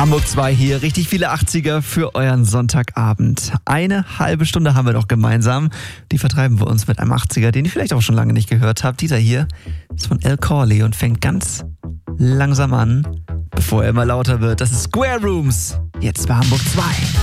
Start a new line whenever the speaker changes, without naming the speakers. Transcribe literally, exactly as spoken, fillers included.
Hamburg zwei hier, richtig viele achtziger für euren Sonntagabend. Eine halbe Stunde haben wir doch gemeinsam. Die vertreiben wir uns mit einem achtziger, den ihr vielleicht auch schon lange nicht gehört habt. Dieser hier ist von El Corley und fängt ganz langsam an, bevor er immer lauter wird. Das ist Square Rooms, jetzt bei Hamburg zwei.